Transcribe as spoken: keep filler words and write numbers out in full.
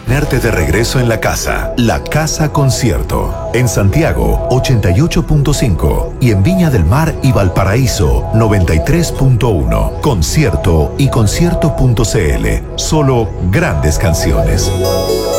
tenerte de regreso en la casa. La Casa Concierto. En Santiago, ochenta y ocho punto cinco. Y en Viña del Mar y Valparaíso, noventa y tres punto uno. Concierto y concierto punto c l. Solo grandes canciones.